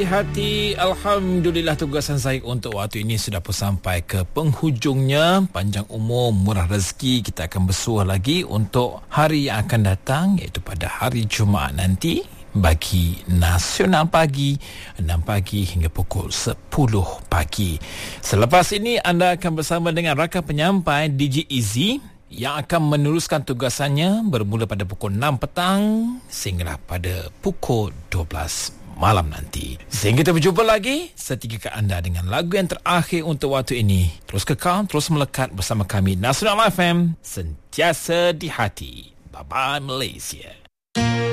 Hati, Alhamdulillah tugasan saya untuk waktu ini sudah pun sampai ke penghujungnya. Panjang umur, murah rezeki. Kita akan bersua lagi untuk hari yang akan datang, iaitu pada hari Jumaat nanti bagi Nasional Pagi 6 pagi hingga pukul 10 pagi. Selepas ini anda akan bersama dengan rakan penyampai DJ Izzy yang akan meneruskan tugasannya bermula pada pukul 6 petang sehingga pada pukul 12 malam nanti. Sehingga kita berjumpa lagi, setia ke anda dengan lagu yang terakhir untuk waktu ini. Terus kekal, terus melekat bersama kami Nasional FM, sentiasa di hati. Bye-bye Malaysia.